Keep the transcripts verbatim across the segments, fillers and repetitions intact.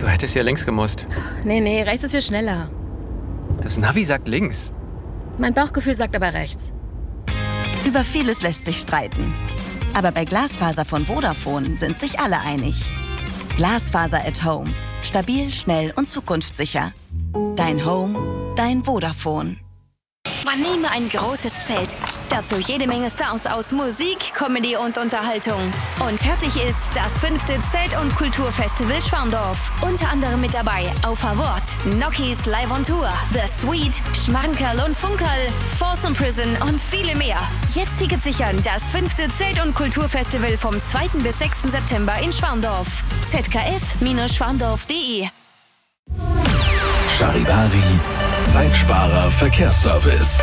hättest ja links gemusst. Nee, nee, rechts ist viel schneller. Das Navi sagt links. Mein Bauchgefühl sagt aber rechts. Über vieles lässt sich streiten. Aber bei Glasfaser von Vodafone sind sich alle einig. Glasfaser at Home. Stabil, schnell und zukunftssicher. Dein Home, dein Vodafone. Man nehme ein großes Zelt, dazu jede Menge Stars aus Musik, Comedy und Unterhaltung. Und fertig ist das fünfte Zelt- und Kulturfestival Schwandorf. Unter anderem mit dabei auf Award, Nokis Live on Tour, The Sweet, Schmankerl und Funkerl, Folsom Prison und viele mehr. Jetzt Tickets sichern, das fünfte Zelt- und Kulturfestival vom zweiten bis sechsten September in Schwandorf. z k f schwandorf punkt d e Charivari, Zeitsparer Verkehrsservice.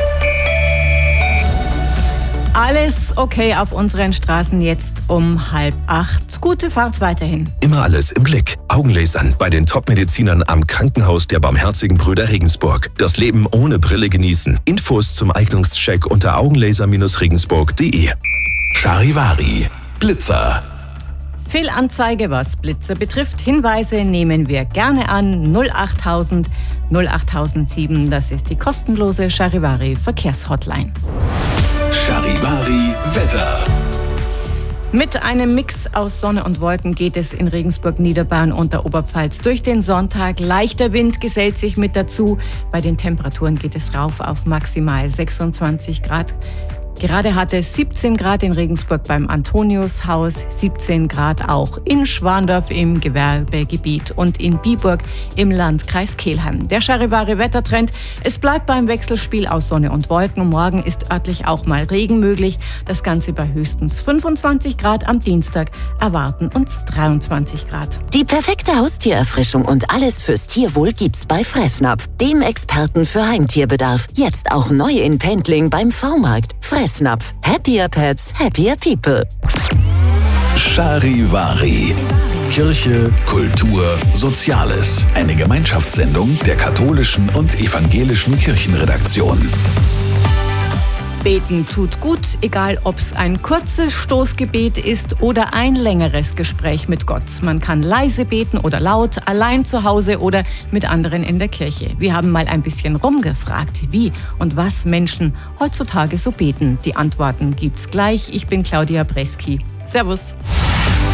Alles okay auf unseren Straßen jetzt um halb acht. Gute Fahrt weiterhin. Immer alles im Blick. Augenlasern bei den Top-Medizinern am Krankenhaus der Barmherzigen Brüder Regensburg. Das Leben ohne Brille genießen. Infos zum Eignungscheck unter augenlaser regensburg punkt d e. Charivari, Blitzer. Fehlanzeige, was Blitzer betrifft. Hinweise nehmen wir gerne an. null achttausend null achttausendsieben, das ist die kostenlose Charivari Verkehrshotline. Charivari Wetter. Mit einem Mix aus Sonne und Wolken geht es in Regensburg, Niederbayern und der Oberpfalz durch den Sonntag. Leichter Wind gesellt sich mit dazu. Bei den Temperaturen geht es rauf auf maximal sechsundzwanzig Grad. Gerade hatte es siebzehn Grad in Regensburg beim Antoniushaus, siebzehn Grad auch in Schwandorf im Gewerbegebiet und in Biburg im Landkreis Kelheim. Der Charivari-Wettertrend, es bleibt beim Wechselspiel aus Sonne und Wolken. Morgen ist örtlich auch mal Regen möglich. Das Ganze bei höchstens fünfundzwanzig Grad. Am Dienstag erwarten uns dreiundzwanzig Grad. Die perfekte Haustiererfrischung und alles fürs Tierwohl gibt's bei Fressnapf, dem Experten für Heimtierbedarf. Jetzt auch neu in Pendling beim V-Markt. Fressnapf. Happier Pets, happier people. Charivari. Kirche, Kultur, Soziales. Eine Gemeinschaftssendung der katholischen und evangelischen Kirchenredaktion. Beten tut gut, egal ob es ein kurzes Stoßgebet ist oder ein längeres Gespräch mit Gott. Man kann leise beten oder laut, allein zu Hause oder mit anderen in der Kirche. Wir haben mal ein bisschen rumgefragt, wie und was Menschen heutzutage so beten. Die Antworten gibt's gleich. Ich bin Claudia Breski. Servus.